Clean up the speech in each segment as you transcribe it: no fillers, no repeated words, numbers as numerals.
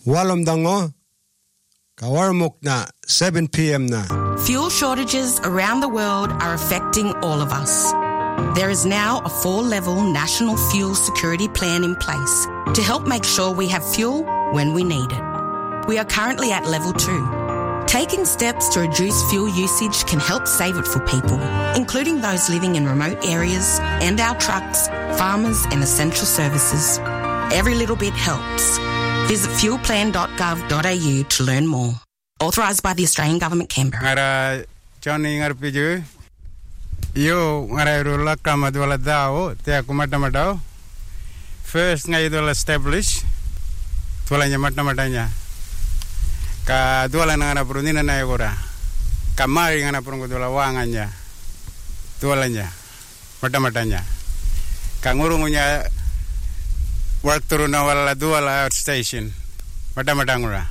Walam dango. Kawarmuk na 7 p.m. na. Fuel shortages around the world are affecting all of us. There is now a 4-level national fuel security plan in place to help make sure we have fuel when we need it. We are currently at level 2. Taking steps to reduce fuel usage can help save it for people, including those living in remote areas and our trucks, farmers and essential services. Every little bit helps. Visit fuelplan.gov.au to learn more. Authorised by the Australian Government, Canberra. Ngara Johnny ngarpiju. Yo ngara rula kama dwala dao te aku mata-mata. First ngai dwala establish dwala nya mata-matanya. Ka dwala ngana prunina na agora. Kamari ngana prungu dwala wanganya. Dwala nya mata-matanya. Ka ngurungunya work through na wala dwala outstation. Mata-mata ngura.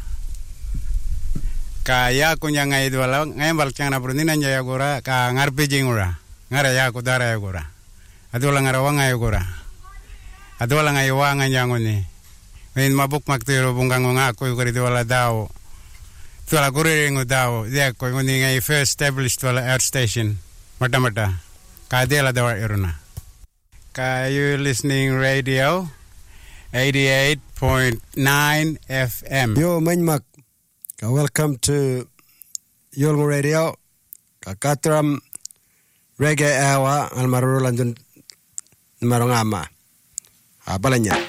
Ka ya kunya ngai dwala ngai balkyang na prunina nya agora ka ngarpiji ngura. Ngara ya kudara agora. Adwala ngara wanga agora. Adwala ngai wanga nyangoni. Ngain mabuk maktiro bungang ngako yukari dwala dao. Dwala kuriringu dao. Dia ko ngoni ngai first established dwala outstation. Mata-mata. Ka dela dawa iruna. Ka you listening radio 88.9 FM. Yo manmak. Welcome to Yolngu Radio. Katram Reggae Hour Almarulandun Marongama. Abalanya.